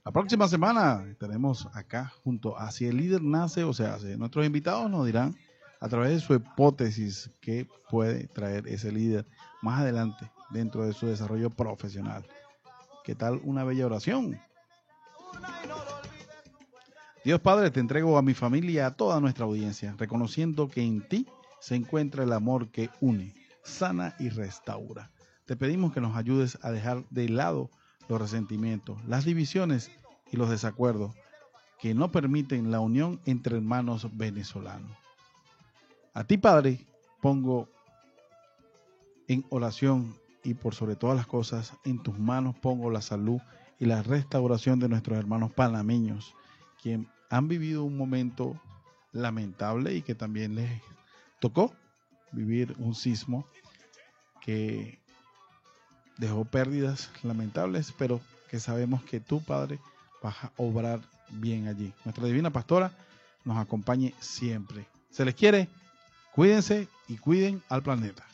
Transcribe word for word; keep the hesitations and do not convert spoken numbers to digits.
La próxima semana estaremos acá junto a Si el líder nace, o sea, si nuestros invitados nos dirán a través de su hipótesis qué puede traer ese líder más adelante dentro de su desarrollo profesional. ¿Qué tal una bella oración? Dios Padre, te entrego a mi familia y a toda nuestra audiencia, reconociendo que en ti se encuentra el amor que une, sana y restaura. Te pedimos que nos ayudes a dejar de lado los resentimientos, las divisiones y los desacuerdos que no permiten la unión entre hermanos venezolanos. A ti, Padre, pongo en oración y por sobre todas las cosas, en tus manos pongo la salud y la restauración de nuestros hermanos panameños, quienes han vivido un momento lamentable y que también les tocó vivir un sismo que dejó pérdidas lamentables, pero que sabemos que tú, Padre, vas a obrar bien allí. Nuestra Divina Pastora nos acompañe siempre. Se les quiere, cuídense y cuiden al planeta.